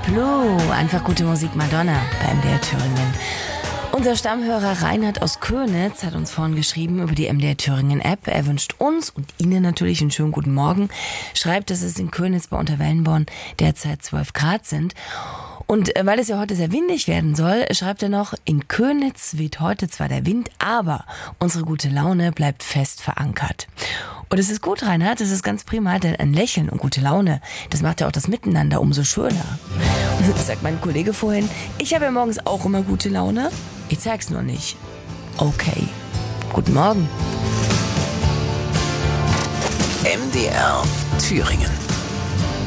Blue, einfach gute Musik Madonna bei MDR Thüringen. Unser Stammhörer Reinhard aus Köniz hat uns vorhin geschrieben über die MDR Thüringen App. Er wünscht uns und Ihnen natürlich einen schönen guten Morgen. Schreibt, dass es in Köniz bei Unterwellenborn derzeit 12 Grad sind. Und weil es ja heute sehr windig werden soll, schreibt er noch, in Köniz weht heute zwar der Wind, aber unsere gute Laune bleibt fest verankert. Und es ist gut, Reinhard, es ist ganz prima, denn ein Lächeln und gute Laune, das macht ja auch das Miteinander umso schöner. Sagt mein Kollege vorhin, ich habe ja morgens auch immer gute Laune. Ich zeig's nur nicht. Okay. Guten Morgen. MDR Thüringen.